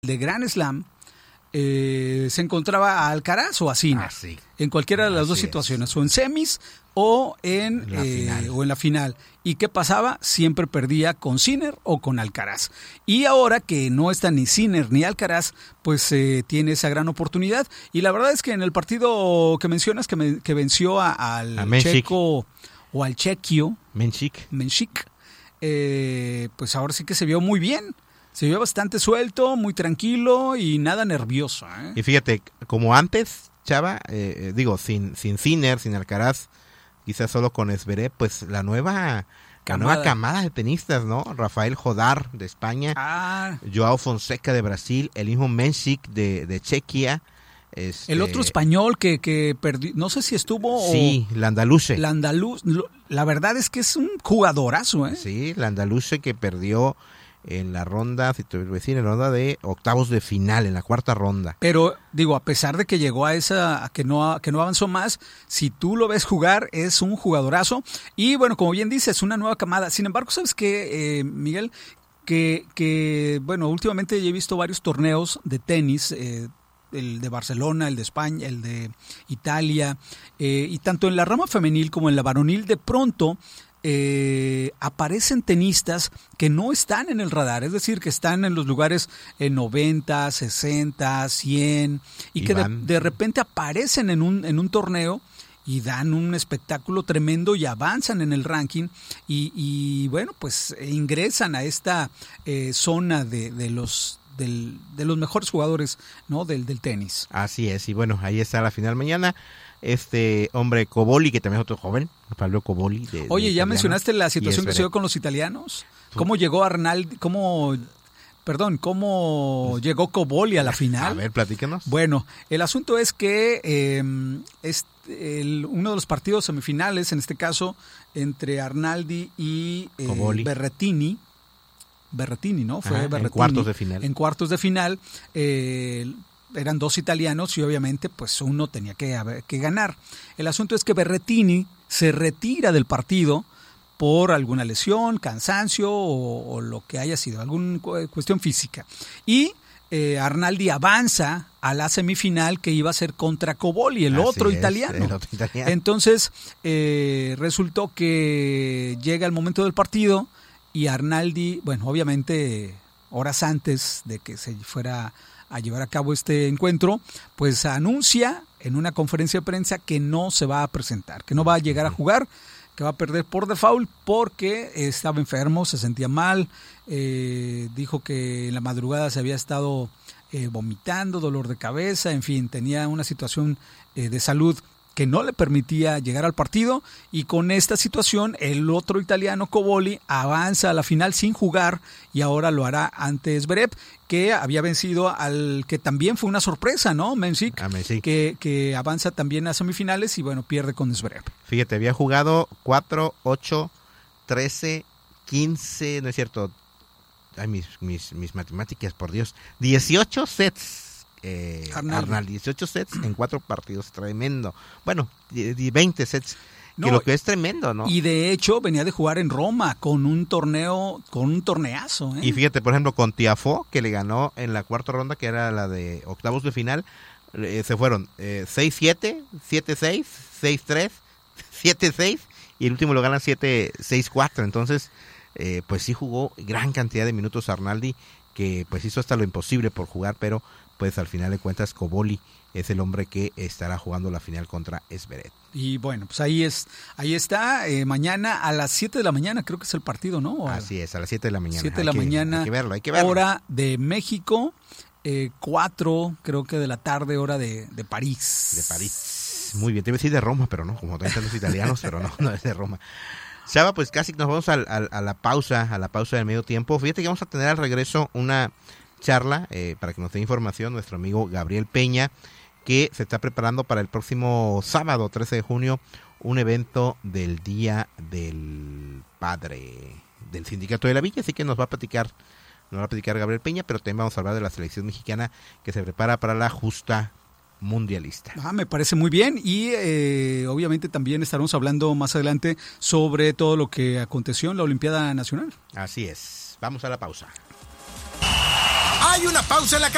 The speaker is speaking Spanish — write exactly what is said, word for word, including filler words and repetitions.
de Grand Slam, eh, se encontraba a Alcaraz o a Sinner, ah, sí. en cualquiera de las Así dos situaciones, es. o en semis o en, la eh, o en la final. ¿Y qué pasaba? Siempre perdía con Sinner o con Alcaraz. Y ahora que no está ni Sinner ni Alcaraz, pues eh, tiene esa gran oportunidad. Y la verdad es que en el partido que mencionas, que, me, que venció a, al a checo o al chequio, Menchik, Menchik eh, pues ahora sí que se vio muy bien. Se vio bastante suelto, muy tranquilo y nada nervioso. ¿eh? Y fíjate, como antes, Chava, eh, digo, sin sin Sinner, sin Alcaraz, quizás solo con Zverev, pues la nueva, la nueva camada de tenistas, ¿no? Rafael Jodar de España, ah. Joao Fonseca de Brasil, el mismo Menchik de, de Chequia. Este... El otro español que, que perdió, no sé si estuvo... Sí, o... Landaluce. Landaluz, la verdad es que es un jugadorazo, ¿eh? Sí, Landaluce que perdió en la ronda, si te voy a decir, en la ronda de octavos de final, en la cuarta ronda. Pero, digo, a pesar de que llegó a esa, a que no, que no avanzó más, si tú lo ves jugar, es un jugadorazo. Y bueno, como bien dices, una nueva camada. Sin embargo, ¿sabes qué, eh, Miguel? Que, que, bueno, últimamente he visto varios torneos de tenis, eh, el de Barcelona, el de España, el de Italia, eh, y tanto en la rama femenil como en la varonil, de pronto eh, aparecen tenistas que no están en el radar, es decir, que están en los lugares en noventa, sesenta, cien, y, y que de, de repente aparecen en un, en un torneo y dan un espectáculo tremendo y avanzan en el ranking y, y bueno, pues ingresan a esta eh, zona de, de los Del, de los mejores jugadores, ¿no? del, del tenis. Así es, y bueno, ahí está la final mañana. Este hombre Cobolli, que también es otro joven, Pablo Cobolli. De, Oye, de ¿ya mencionaste la situación que se dio con los italianos? ¿Cómo llegó Arnaldi? ¿Cómo, perdón, cómo pues, llegó Cobolli a la final? A ver, platícanos. Bueno, el asunto es que eh, es el, uno de los partidos semifinales, en este caso, entre Arnaldi y eh, Berrettini, Berrettini, ¿no? Fue Ajá, Berrettini. En cuartos de final. En cuartos de final. Eh, eran dos italianos y obviamente pues uno tenía que, que ganar. El asunto es que Berrettini se retira del partido por alguna lesión, cansancio o, o lo que haya sido, alguna cuestión física. Y eh, Arnaldi avanza a la semifinal que iba a ser contra Cobolli, el, otro, es, italiano. el otro italiano. Entonces eh, resultó que llega el momento del partido y Arnaldi, bueno, obviamente horas antes de que se fuera a llevar a cabo este encuentro, pues anuncia en una conferencia de prensa que no se va a presentar, que no va a llegar a jugar, que va a perder por default porque estaba enfermo, se sentía mal, eh, dijo que en la madrugada se había estado eh, vomitando, dolor de cabeza, en fin, tenía una situación eh, de salud que no le permitía llegar al partido, y con esta situación el otro italiano Cobolli avanza a la final sin jugar y ahora lo hará ante Zverev, que había vencido al que también fue una sorpresa, ¿no? Menchik, ah, que, que avanza también a semifinales y bueno, pierde con Zverev. Fíjate, había jugado cuatro, ocho, trece, quince, no es cierto, ay, mis, mis, mis matemáticas, por Dios, dieciocho sets. Eh, Arnaldi. Arnaldi, dieciocho sets en cuatro partidos, tremendo. Bueno, veinte sets, que no, lo que es tremendo, ¿no? Y de hecho venía de jugar en Roma con un torneo, con un torneazo, ¿eh? Y fíjate, por ejemplo, con Tiafoe, que le ganó en la cuarta ronda, que era la de octavos de final, eh, se fueron eh, seis siete, siete seis, seis tres, siete seis, y el último lo ganan siete seis cuatro. Entonces, eh, pues sí jugó gran cantidad de minutos Arnaldi, que pues hizo hasta lo imposible por jugar, pero pues al final de cuentas Cobolli es el hombre que estará jugando la final contra Zverev. Y bueno, pues ahí es, ahí está, eh, mañana a las siete de la mañana creo que es el partido, ¿no? Así es, a las siete de la mañana. siete de la hay que, mañana, hay que verlo, hay que verlo. Hora de México, eh, cuatro creo que de la tarde, hora de, de París. De París, muy bien, te iba a decir de Roma, pero no, como también están los italianos, pero no, no es de Roma. Chava, pues casi nos vamos al, al, a la pausa, a la pausa del medio tiempo. Fíjate que vamos a tener al regreso una charla, eh, para que nos dé información, nuestro amigo Gabriel Peña, que se está preparando para el próximo sábado, trece de junio, un evento del Día del Padre del Sindicato de la Villa, así que nos va a platicar, nos va a platicar Gabriel Peña, pero también vamos a hablar de la selección mexicana que se prepara para la justa mundialista. Ah, me parece muy bien y eh, obviamente también estaremos hablando más adelante sobre todo lo que aconteció en la Olimpiada Nacional. Así es, vamos a la pausa. Hay una pausa en la